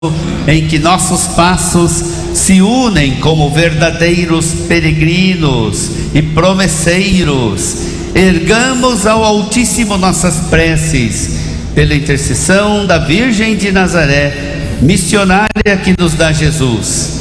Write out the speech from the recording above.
em que nossos passos se unem como verdadeiros peregrinos e promesseiros, ergamos ao Altíssimo nossas preces, pela intercessão da Virgem de Nazaré, missionária que nos dá Jesus.